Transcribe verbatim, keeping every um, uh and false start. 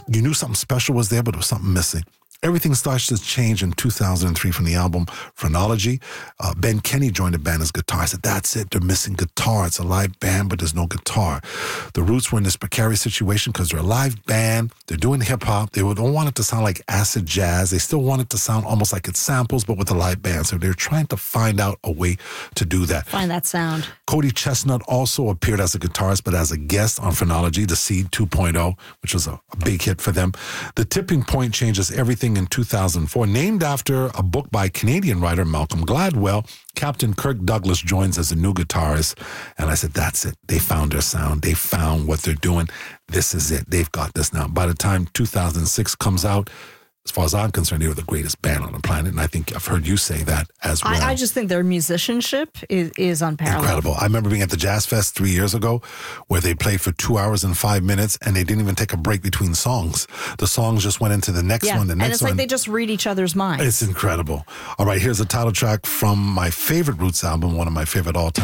you knew something special was there, but there was something missing. Everything starts to change in two thousand three from the album Phrenology. Uh, Ben Kenny joined the band as guitar. I said, that's it. They're missing guitar. It's a live band, but there's no guitar. The Roots were in this precarious situation because they're a live band. They're doing hip-hop. They don't want it to sound like acid jazz. They still want it to sound almost like it's samples, but with a live band. So they're trying to find out a way to do that. Find that sound. Cody Chestnut also appeared as a guitarist, but as a guest on Phrenology, The Seed two point oh, which was a, a big hit for them. The Tipping Point changes everything in two thousand four. Named after a book by Canadian writer Malcolm Gladwell, Captain Kirk Douglas joins as a new guitarist. And I said, that's it. They found their sound. They found what they're doing. This is it. They've got this now. By the time two thousand six comes out, as far as I'm concerned, they were the greatest band on the planet. And I think I've heard you say that as well. I, I just think their musicianship is, is unparalleled. Incredible. I remember being at the Jazz Fest three years ago where they played for two hours and five minutes and they didn't even take a break between songs. The songs just went into the next yeah. one, the next one. And it's one. like they just read each other's minds. It's incredible. All right, here's a title track from my favorite Roots album, one of my favorite all-time.